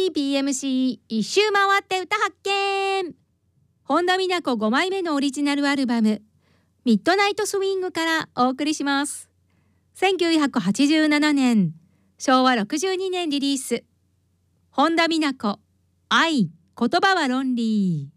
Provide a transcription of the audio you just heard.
BMC 一周回って歌発見。本田美奈子5枚目のオリジナルアルバムミッドナイトスウィングからお送りします。1987年昭和62年リリース、本田美奈子愛言葉はロンリー。